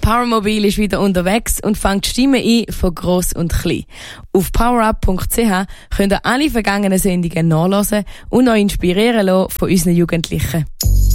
Powermobil ist wieder unterwegs und fängt Stimmen ein von gross und klein. Auf powerup.ch könnt ihr alle vergangenen Sendungen nachhören und euch inspirieren lassen von unseren Jugendlichen.